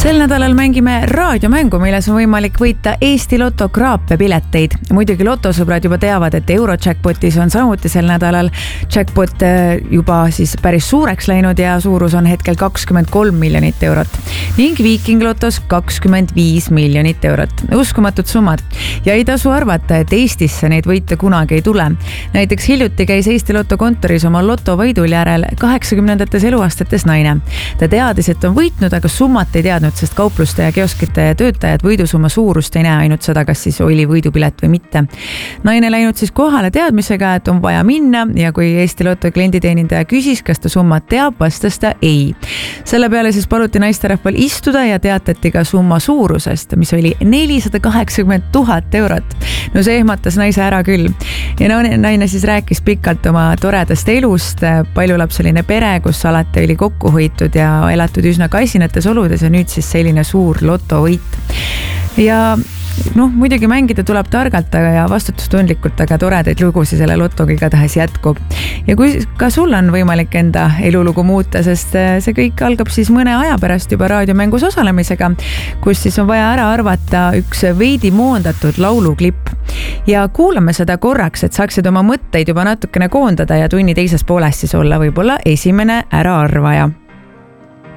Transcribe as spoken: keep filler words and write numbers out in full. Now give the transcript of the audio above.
Sel nädalal mängime raadiomängu, milles on võimalik võita Eesti Loto kraape pileteid. Muidugi lotosõbrad juba teavad, et Eurojackpotis on samuti sel nädalal jackpot juba siis päris suureks läinud ja suurus on hetkel kakskümmend kolm miljonit eurot. Ning Viiking Lotos kakskümmend viis miljonit eurot. Uskumatud summad. Ja ei tasu arvata, et Eestisse neid võite kunagi ei tule. Näiteks hiljuti käis Eesti Loto kontoris oma lotovõidul järel kaheksakümnendates eluaastates naine. Ta teadis, et on võitnud, aga summat ei teadnud, sest kaupluste ja kioskite töötajad võidusumma suurust ei näe, ainult seda, kas siis oli võidupilet või mitte. Naine läinud siis kohale teadmisega, et on vaja minna ja kui Eesti Loto klienditeenindaja küsis, kas ta summat teab, vastas ta ei. Selle peale siis paluti naisterahval istuda ja teatati ka summa suurusest, mis oli nelisada kaheksakümmend tuhat eurot. No see ehmatas naise ära küll. Ja naine siis rääkis pikalt oma toredast elust, paljulapseline pere, kus alati oli kokku hoitud ja elatud üsna kaisinates oludes ja nüüd siis selline suur lotovõit. Ja noh, muidugi mängida tuleb targalt ja vastutustundlikult, aga toredaid lugusid selle lotoga igatahes jätkub. Ja kui ka sul on võimalik enda elulugu muuta, sest see kõik algab siis mõne aja pärast juba raadiomängus osalemisega, kus siis on vaja ära arvata üks veidi moondatud lauluklipp. Ja kuulame seda korraks, et saaksid oma mõtteid juba natukene koondada ja tunni teises pooles siis olla võib-olla esimene äraarvaja.